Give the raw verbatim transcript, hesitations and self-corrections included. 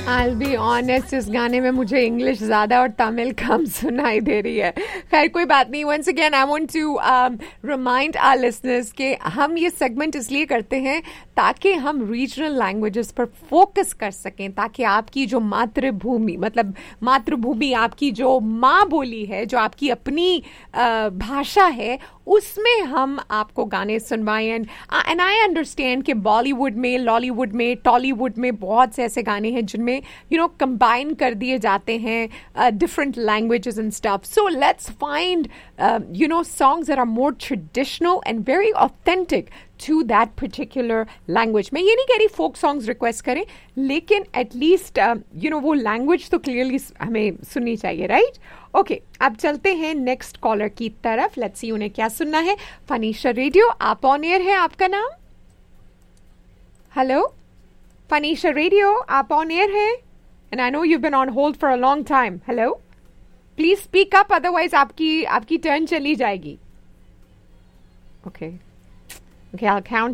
I'll be honest, इस गाने में मुझे इंग्लिश ज़्यादा और तमिल कम सुनाई दे रही है. खैर कोई बात नहीं. Once again, I want to um, remind our listeners कि हम ये सेगमेंट इसलिए करते हैं ताकि हम रीजनल लैंग्वेजेस पर फोकस कर सकें, ताकि आपकी जो मातृभूमि, मतलब मातृभूमि आपकी जो माँ बोली है, जो आपकी अपनी uh, भाषा है, उसमें हम आपको गाने सुनवाएं. एंड एंड आई अंडरस्टैंड कि बॉलीवुड में, लॉलीवुड में, टॉलीवुड में बहुत से ऐसे गाने हैं जिनमें यू नो कंबाइन कर दिए जाते हैं different languages and stuff. So let's find you know songs that are more traditional and very authentic to that particular language. मैं ये नहीं कह रही folk songs request करें, लेकिन at least uh, you know वो language तो clearly हमें सुननी चाहिए, right? Okay, अब चलते हैं next caller की तरफ. Let's see उन्हें क्या सुनना है. फनीशा रेडियो, आप ऑन एयर है. आपका नाम? हेलो फनीशा रेडियो, आप ऑन एयर है. And I know you've been on hold for a long time. Hello, please speak up, otherwise आपकी आपकी turn चली जाएगी. Okay. Okay, I'll count